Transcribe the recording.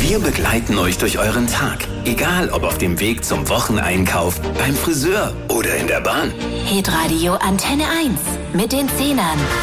Wir begleiten euch durch euren Tag. Egal, ob auf dem Weg zum Wocheneinkauf, beim Friseur oder in der Bahn. Hitradio Antenne 1 mit den Zehnern.